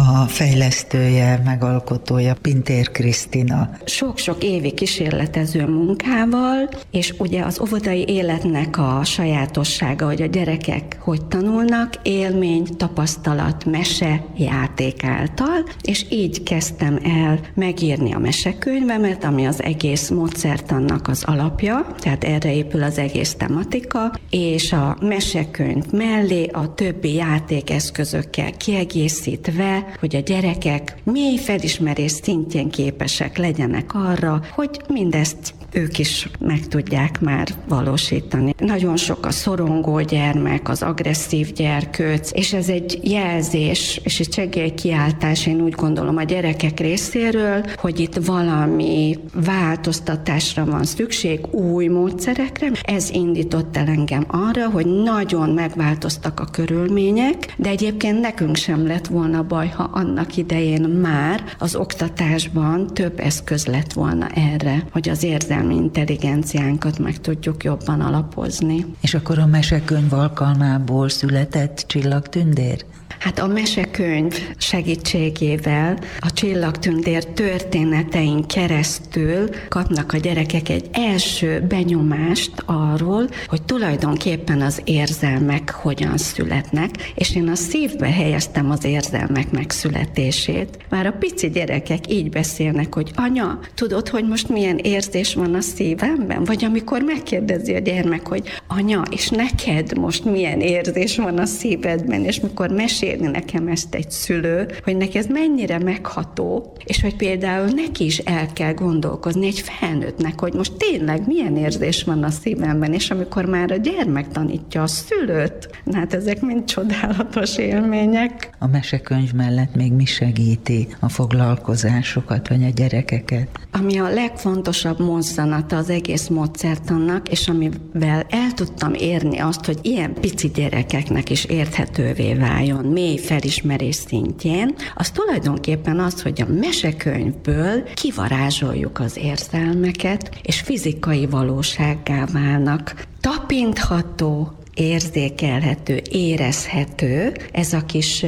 a fejlesztője, megalkotója Pintér Krisztina. Sok-sok évi kísérletező munkával, és ugye az óvodai életnek a sajátossága, hogy a gyerekek hogy tanulnak, élmény, tapasztalat, mese, játék által, és így kezdtem el megírni a mesekönyvemet, ami az egész módszertannak az alapja, tehát erre épül az egész tematika, és a mesekönyv mellé a többi játékeszközökkel kiegészítve, hogy a gyerekek mély felismerés szintjén képesek legyenek arra, hogy mindezt ők is meg tudják már valósítani. Nagyon sok a szorongó gyermek, az agresszív gyerkőc, és ez egy jelzés, és egy segélykiáltás, én úgy gondolom a gyerekek részéről, hogy itt valami változtatásra van szükség, új módszerekre. Ez indított el engem arra, hogy nagyon megváltoztak a körülmények, de egyébként nekünk sem lett volna baj, ha annak idején már az oktatásban több eszköz lett volna erre, hogy az érzelmi intelligenciánkat meg tudjuk jobban alapozni. És akkor a mesekönyv alkalmából született Csillagtündér? Hát a mesekönyv segítségével a Csillagtündér történetein keresztül kapnak a gyerekek egy első benyomást arról, hogy tulajdonképpen az érzelmek hogyan születnek, és én a szívbe helyeztem az érzelmek megszületését. Már a pici gyerekek így beszélnek, hogy anya, tudod, hogy most milyen érzés van a szívemben? Vagy amikor megkérdezi a gyermek, hogy anya, és neked most milyen érzés van a szívedben, és mikor mesélni nekem ezt egy szülő, hogy neki ez mennyire megható, és hogy például neki is el kell gondolkozni egy felnőttnek, hogy most tényleg milyen érzés van a szívemben, és amikor már a gyermek tanítja a szülőt, hát ezek mind csodálatos élmények. A mesekönyv mellett még mi segíti a foglalkozásokat, vagy a gyerekeket? Ami a legfontosabb mozzanata az egész módszertannak, és amivel el tudtam érni azt, hogy ilyen pici gyerekeknek is érthetővé váljon, mély felismerés szintjén, az tulajdonképpen az, hogy a mesekönyvből kivarázsoljuk az érzelmeket, és fizikai valósággá válnak. Tapintható, érzékelhető, érezhető, ez a kis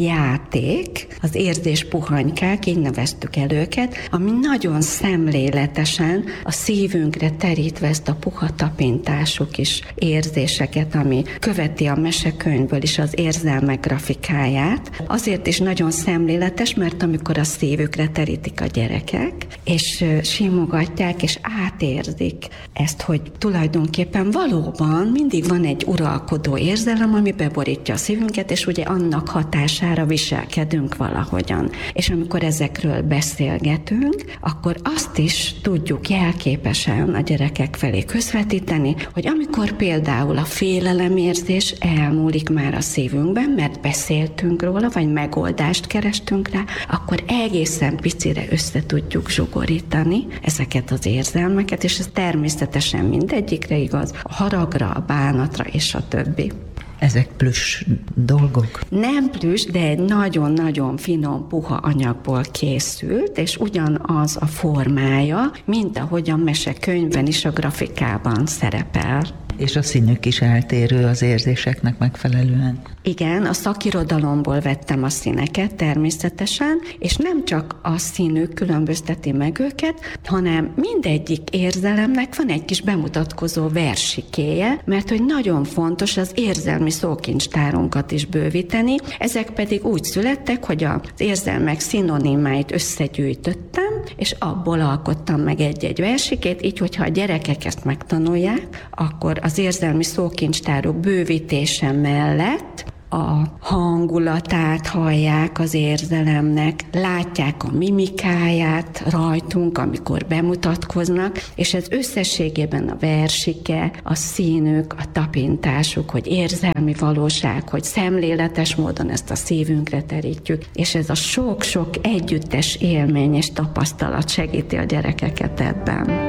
játék, az érzés puhanykák, így neveztük el őket, ami nagyon szemléletesen a szívünkre terítve ezt a puha tapintású kis érzéseket, ami követi a mesekönyvből is az érzelmek grafikáját. Azért is nagyon szemléletes, mert amikor a szívükre terítik a gyerekek, és simogatják, és átérzik ezt, hogy tulajdonképpen valóban mindig van egy uralkodó érzelem, ami beborítja a szívünket, és ugye annak hatására viselkedünk valahogyan. És amikor ezekről beszélgetünk, akkor azt is tudjuk jelképesen a gyerekek felé közvetíteni, hogy amikor például a félelemérzés elmúlik már a szívünkben, mert beszéltünk róla, vagy megoldást kerestünk rá, akkor egészen picire össze tudjuk zsugorítani ezeket az érzelmeket, és ez természetesen mindegyikre igaz, a haragra, a bánatra és a többi. Ezek plüss dolgok? Nem plüss, de egy nagyon-nagyon finom, puha anyagból készült, és ugyanaz a formája, mint ahogy a mesekönyvben is a grafikában szerepel. És a színük is eltérő az érzéseknek megfelelően? Igen, a szakirodalomból vettem a színeket természetesen, és nem csak a színük különbözteti meg őket, hanem mindegyik érzelemnek van egy kis bemutatkozó versikéje, mert hogy nagyon fontos az érzelmi szókincstárunkat is bővíteni, ezek pedig úgy születtek, hogy az érzelmek szinonimáit összegyűjtöttem, és abból alkottam meg egy-egy versikét, így, hogyha a gyerekek ezt megtanulják, akkor az érzelmi szókincstárok bővítése mellett a hangulatát hallják az érzelemnek, látják a mimikáját rajtunk, amikor bemutatkoznak, és ez összességében a versike, a színük, a tapintásuk, hogy érzelmi valóság, hogy szemléletes módon ezt a szívünkre terítjük, és ez a sok-sok együttes élmény és tapasztalat segíti a gyerekeket ebben.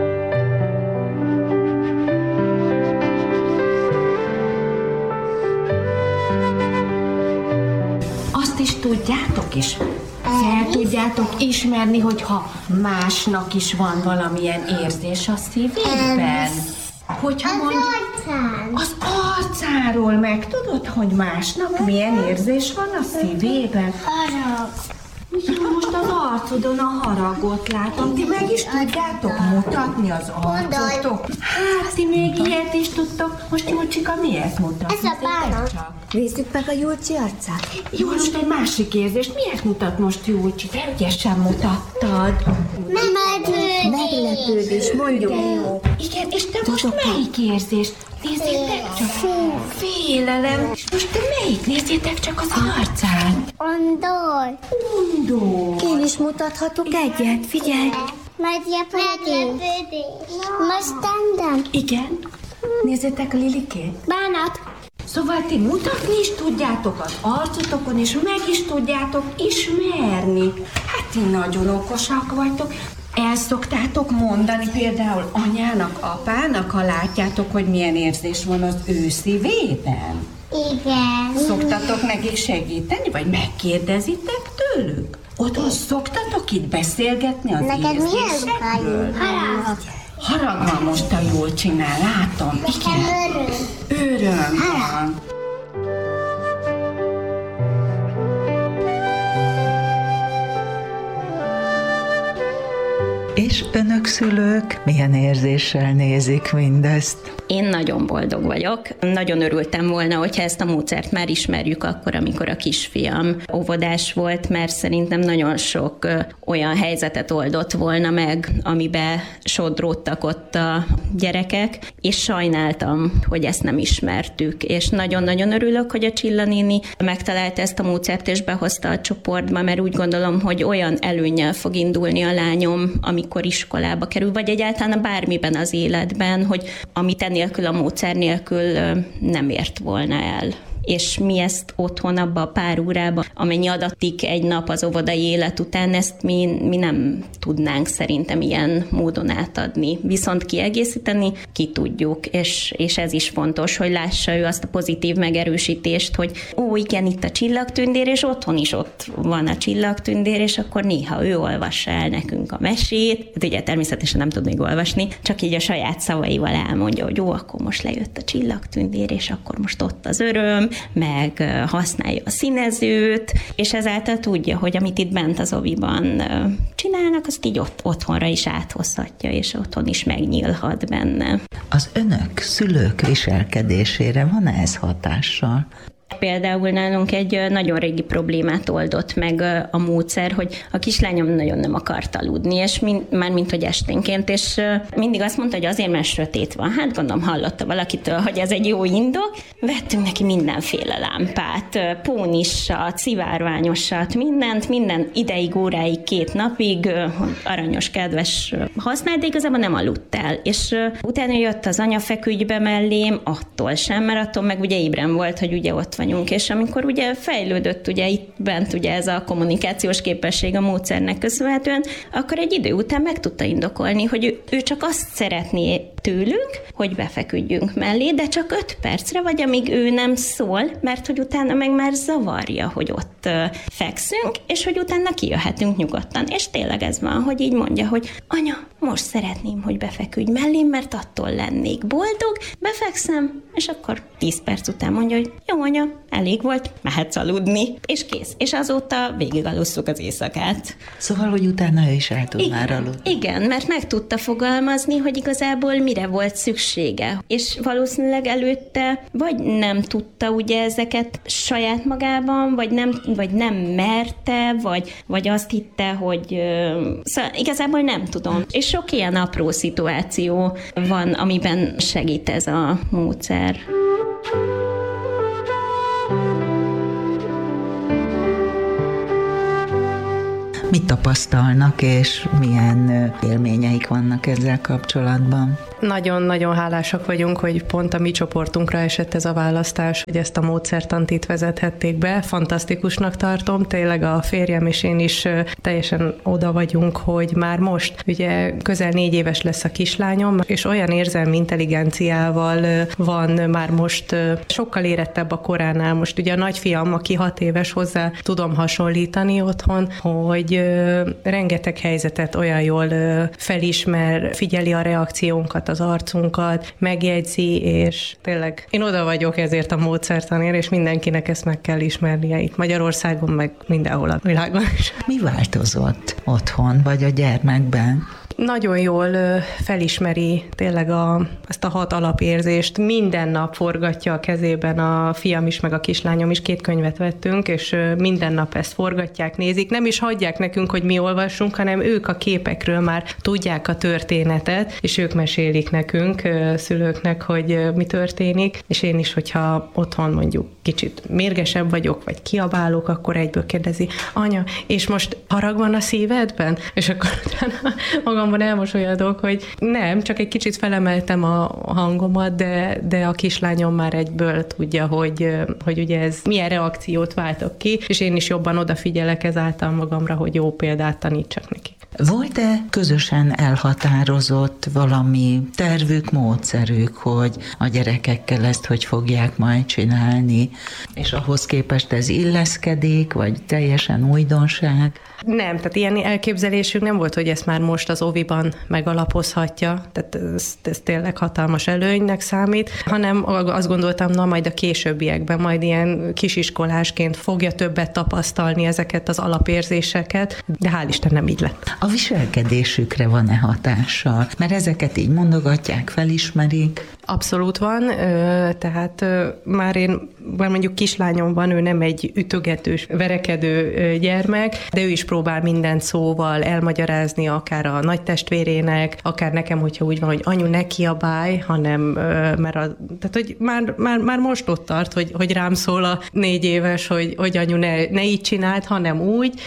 Tudjátok is, fel tudjátok ismerni, hogyha másnak is van valamilyen érzés a szívében? Hogyha az arcán. Az arcáról meg tudod, hogy másnak milyen érzés van a szívében? Harag. Most az arcodon a haragot látom. Ti meg is tudjátok mutatni az arcotok? Hát, ti még ilyet is tudtok. Most Julcsika miért mutat? Ez a bánat. Nézzük meg a Julcsi arcát. Jó, most egy másik érzést. Miért mutat most Julcsi? Te ügyesen mutattad. Meglepődés, mondjuk. Igen, és te most melyik érzés? Nézzétek csak. Félelem. És most te melyik? Nézzétek csak az arcát. Ondor. Undor. Én is mutathatok egyet, figyelj. Meglepődés. Most tendem. Igen. Nézzétek a Lilikét. Bánat. Szóval ti mutatni is tudjátok az arcotokon, és meg is tudjátok ismerni. Hát ti nagyon okosak vagytok. El szoktátok mondani például anyának, apának, ha látjátok, hogy milyen érzés van az ő szívében? Igen. Szoktatok nekik segíteni, vagy megkérdezitek tőlük? Otthon szoktatok itt beszélgetni az Neked milyen érzésekről? Harag. Harag van most a jól csinál, látom. Igen. Öröm van. És önök szülők milyen érzéssel nézik mindezt? Én nagyon boldog vagyok. Nagyon örültem volna, hogyha ezt a módszert már ismerjük akkor, amikor a kisfiam óvodás volt, mert szerintem nagyon sok olyan helyzetet oldott volna meg, amiben sodródtak ott a gyerekek, és sajnáltam, hogy ezt nem ismertük. És nagyon-nagyon örülök, hogy a Csilla néni megtalálta ezt a módszert, és behozta a csoportba, mert úgy gondolom, hogy olyan előnnyel fog indulni a lányom, amikor iskolába kerül, vagy egyáltalán bármiben az életben, hogy amit enélkül a módszer nélkül nem ért volna el. És mi ezt otthon abba a pár órában, amennyi adatik egy nap az óvodai élet után, ezt mi nem tudnánk szerintem ilyen módon átadni. Viszont kiegészíteni ki tudjuk, és ez is fontos, hogy lássa ő azt a pozitív megerősítést, hogy igen, itt a csillagtündér, és otthon is ott van a csillagtündér, és akkor néha ő olvassa el nekünk a mesét. Ugye természetesen nem tud még olvasni, csak így a saját szavaival elmondja, hogy jó, akkor most lejött a csillagtündér, és akkor most ott az öröm, meg használja a színezőt, és ezáltal tudja, hogy amit itt bent az oviban csinálnak, azt így otthonra is áthozhatja, és otthon is megnyílhat benne. Az önök, szülők viselkedésére van ez hatással? Például nálunk egy nagyon régi problémát oldott meg a módszer, hogy a kislányom nagyon nem akart aludni, és mármint, hogy esténként, és mindig azt mondta, hogy azért, mert sötét van. Hát gondolom hallotta valakitől, hogy ez egy jó indok. Vettünk neki mindenféle lámpát, pónissat, szivárványosat, minden ideig, óráig, 2 napig, aranyos, kedves használt, de igazából nem aludt el. És utána jött az anya, feküdj be mellém, attól sem, mert attól meg ugye ébren volt, hogy ugye ott vagyunk, és amikor ugye fejlődött ugye itt bent ugye ez a kommunikációs képesség a módszernek köszönhetően, akkor egy idő után meg tudta indokolni, hogy ő csak azt szeretné tőlünk, hogy befeküdjünk mellé, de csak 5 percre, vagy amíg ő nem szól, mert hogy utána meg már zavarja, hogy ott fekszünk, és hogy utána kijöhetünk nyugodtan. És tényleg ez van, hogy így mondja, hogy anya, most szeretném, hogy befeküdj mellém, mert attól lennék boldog, befekszem, és akkor 10 perc után mondja, hogy jó anya, elég volt, mehetsz aludni, és kész. És azóta végig alusszuk az éjszakát. Szóval, hogy utána ő is el tud már aludni. Igen, mert meg tudta fogalmazni, hogy igazából mire volt szüksége. És valószínűleg előtte vagy nem tudta ugye ezeket saját magában, vagy nem merte, vagy azt hitte, hogy szóval igazából nem tudom. És sok ilyen apró szituáció van, amiben segít ez a módszer. Mit tapasztalnak, és milyen élményeik vannak ezzel kapcsolatban? Nagyon-nagyon hálásak vagyunk, hogy pont a mi csoportunkra esett ez a választás, hogy ezt a módszertant itt vezethették be. Fantasztikusnak tartom, tényleg a férjem és én is teljesen oda vagyunk, hogy már most, ugye közel 4 éves lesz a kislányom, és olyan érzelmi intelligenciával van már most sokkal érettebb a koránál. Most ugye a nagyfiam, aki 6 éves, hozzá tudom hasonlítani otthon, hogy rengeteg helyzetet olyan jól felismer, figyeli a reakciónkat az arcunkat, megjegyzi, és tényleg én oda vagyok ezért a módszertanért, és mindenkinek ezt meg kell ismernie itt Magyarországon, meg mindenhol a világon is. Mi változott otthon, vagy a gyermekben? Nagyon jól felismeri tényleg ezt a 6 alapérzést, minden nap forgatja a kezében a fiam is, meg a kislányom is, 2 könyvet vettünk, és minden nap ezt forgatják, nézik, nem is hagyják nekünk, hogy mi olvassunk, hanem ők a képekről már tudják a történetet, és ők mesélik nekünk, szülőknek, hogy mi történik, és én is, hogyha otthon mondjuk kicsit mérgesebb vagyok, vagy kiabálok, akkor egyből kérdezi, anya, és most harag van a szívedben? És akkor utána magamban elmosolyodok, hogy nem, csak egy kicsit felemeltem a hangomat, de a kislányom már egyből tudja, hogy ugye ez milyen reakciót váltok ki, és én is jobban odafigyelek ezáltal magamra, hogy jó példát tanítsak nekik. Volt-e közösen elhatározott valami tervük, módszerük, hogy a gyerekekkel ezt hogy fogják majd csinálni, és ahhoz képest ez illeszkedik, vagy teljesen újdonság? Nem, tehát ilyen elképzelésünk nem volt, hogy ezt már most az oviban megalapozhatja, tehát ez tényleg hatalmas előnynek számít, hanem azt gondoltam, na majd a későbbiekben, majd ilyen kisiskolásként fogja többet tapasztalni ezeket az alapérzéseket, de hál' Isten nem így lett. A viselkedésükre van-e hatással? Mert ezeket így mondogatják, felismerik. Abszolút van, tehát már mondjuk kislányomban, ő nem egy ütögetős, verekedő gyermek, de ő is próbál mindent szóval elmagyarázni, akár a nagy testvérének, akár nekem, hogyha úgy van, hogy anyu, ne kiabálj, hanem tehát, hogy már most ott tart, hogy rám szól a 4 éves, hogy anyu, ne így csináld, hanem úgy,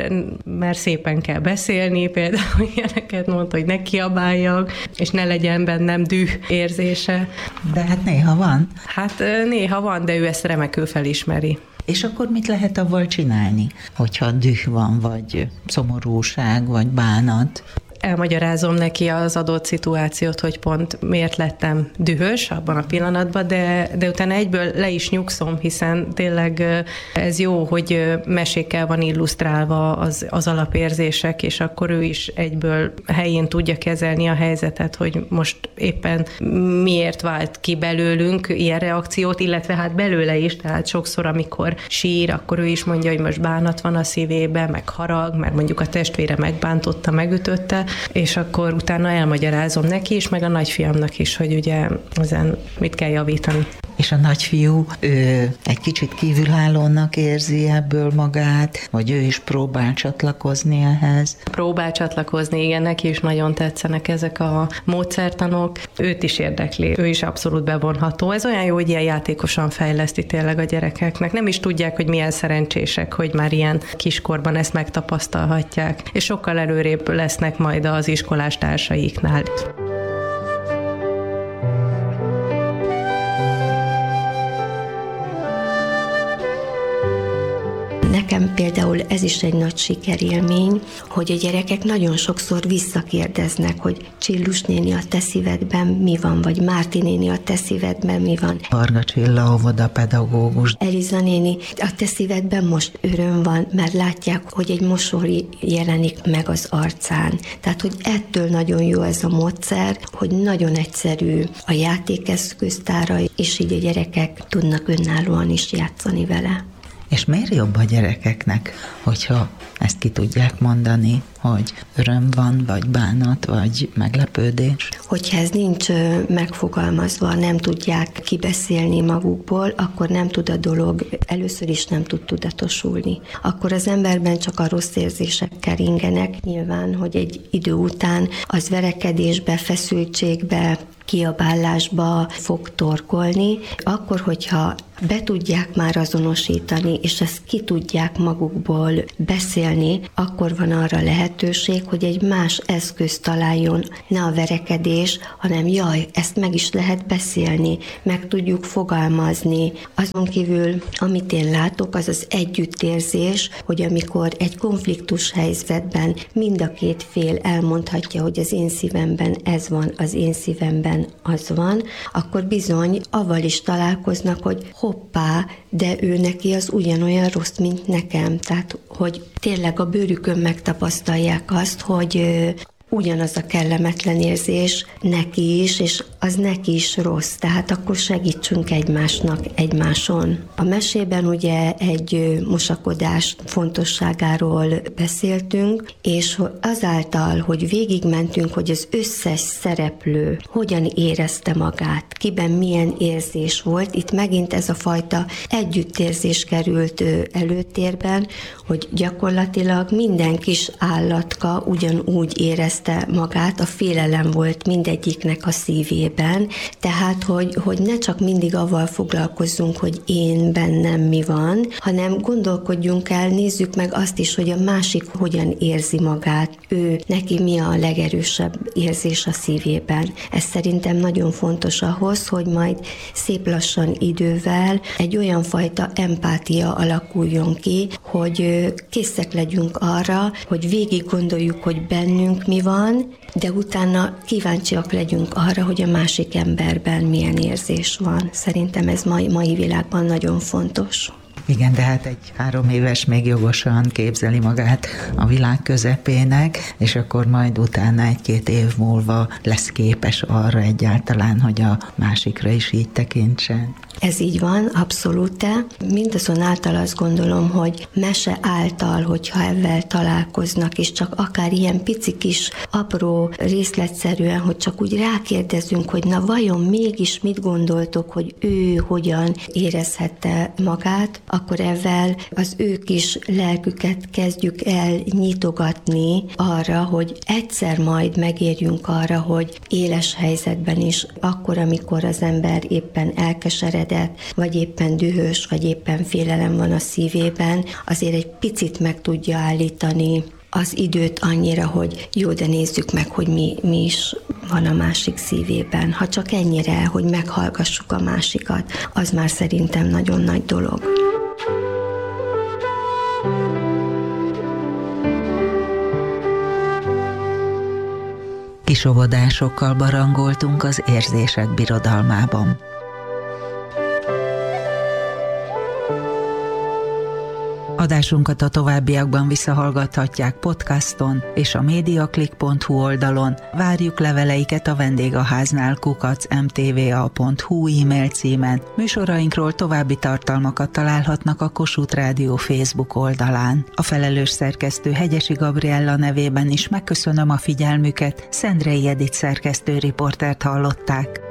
mert szépen kell beszélni, például ilyeneket mondta, hogy ne kiabáljak, és ne legyen bennem düh érzése. De hát néha van. Hát néha van, de ő ezt remekül felismeri. És akkor mit lehet avval csinálni, hogyha düh van, vagy szomorúság, vagy bánat? Elmagyarázom neki az adott szituációt, hogy pont miért lettem dühös abban a pillanatban, de utána egyből le is nyugszom, hiszen tényleg ez jó, hogy mesékkel van illusztrálva az alapérzések, és akkor ő is egyből helyén tudja kezelni a helyzetet, hogy most éppen miért vált ki belőlünk ilyen reakciót, illetve hát belőle is, tehát sokszor, amikor sír, akkor ő is mondja, hogy most bánat van a szívében, meg harag, mert mondjuk a testvére megbántotta, megütötte, és akkor utána elmagyarázom neki is, meg a nagyfiamnak is, hogy ugye ezen mit kell javítani. És a nagyfiú, ő egy kicsit kívülállónak érzi ebből magát, vagy ő is próbál csatlakozni ehhez? Próbál csatlakozni, igen, neki is nagyon tetszenek ezek a módszertanok. Őt is érdekli, ő is abszolút bevonható. Ez olyan jó, hogy ilyen játékosan fejleszti tényleg a gyerekeknek. Nem is tudják, hogy milyen szerencsések, hogy már ilyen kiskorban ezt megtapasztalhatják, és sokkal előrébb lesznek majd az iskolás társaiknál. Nekem például ez is egy nagy sikerélmény, hogy a gyerekek nagyon sokszor visszakérdeznek, hogy Csillus néni, a te szívedben mi van, vagy Márti néni, a te szívedben mi van. Varga Csilla óvodapedagógus. Eliza néni, a te szívedben most öröm van, mert látják, hogy egy mosoly jelenik meg az arcán. Tehát, hogy ettől nagyon jó ez a módszer, hogy nagyon egyszerű a játékeszköztára, és így a gyerekek tudnak önállóan is játszani vele. És miért jobb a gyerekeknek, hogyha ezt ki tudják mondani, hogy öröm van, vagy bánat, vagy meglepődés? Hogyha ez nincs megfogalmazva, nem tudják kibeszélni magukból, akkor nem tud a dolog, először is nem tud tudatosulni. Akkor az emberben csak a rossz érzések keringenek, nyilván, hogy egy idő után az verekedésbe, feszültségbe, kiabálásba fog torkolni, akkor, hogyha be tudják már azonosítani, és ezt ki tudják magukból beszélni, akkor van arra lehetőség, hogy egy más eszközt találjon, ne a verekedés, hanem jaj, ezt meg is lehet beszélni, meg tudjuk fogalmazni. Azon kívül, amit én látok, az az együttérzés, hogy amikor egy konfliktus helyzetben mind a két fél elmondhatja, hogy az én szívemben ez van, az én szívemben az van, akkor bizony avval is találkoznak, hogy hoppá, de ő neki az ugyanolyan rossz, mint nekem. Tehát, hogy tényleg a bőrükön megtapasztalják azt, hogy ugyanaz a kellemetlen érzés neki is, és az neki is rossz, tehát akkor segítsünk egymáson. A mesében ugye egy mosakodás fontosságáról beszéltünk, és azáltal, hogy végigmentünk, hogy az összes szereplő hogyan érezte magát, kiben milyen érzés volt, itt megint ez a fajta együttérzés került előtérben, hogy gyakorlatilag minden kis állatka ugyanúgy érezte magát, a félelem volt mindegyiknek a szívében, tehát, hogy ne csak mindig avval foglalkozzunk, hogy én bennem mi van, hanem gondolkodjunk el, nézzük meg azt is, hogy a másik hogyan érzi magát, neki mi a legerősebb érzés a szívében. Ez szerintem nagyon fontos ahhoz, hogy majd szép lassan idővel egy olyan fajta empátia alakuljon ki, hogy készek legyünk arra, hogy végig gondoljuk, hogy bennünk mi van, de utána kíváncsiak legyünk arra, hogy a másik emberben milyen érzés van. Szerintem ez mai világban nagyon fontos. Igen, de hát egy 3 éves még jogosan képzeli magát a világ közepének, és akkor majd utána 1-2 év múlva lesz képes arra egyáltalán, hogy a másikra is így tekintsen. Ez így van, abszolút. Mindazonáltal azt gondolom, hogy mese által, hogyha ezzel találkoznak, és csak akár ilyen pici kis, apró, részletszerűen, hogy csak úgy rákérdezünk, hogy na vajon mégis mit gondoltok, hogy ő hogyan érezhette magát, akkor ezzel az ő kis lelküket kezdjük el nyitogatni arra, hogy egyszer majd megérjünk arra, hogy éles helyzetben is, akkor, amikor az ember éppen elkeseredett, vagy éppen dühös, vagy éppen félelem van a szívében, azért egy picit meg tudja állítani az időt annyira, hogy jó, de nézzük meg, hogy mi is van a másik szívében. Ha csak ennyire, hogy meghallgassuk a másikat, az már szerintem nagyon nagy dolog. Kisovodásokkal barangoltunk az érzések birodalmában. Adásunkat a továbbiakban visszahallgathatják podcaston és a mediaclick.hu oldalon. Várjuk leveleiket a vendégháznál @mtva.hu e-mail címen. Műsorainkról további tartalmakat találhatnak a Kossuth Rádió Facebook oldalán. A felelős szerkesztő Hegyesi Gabriella nevében is megköszönöm a figyelmüket, Szendrei Edith szerkesztő riportert hallották.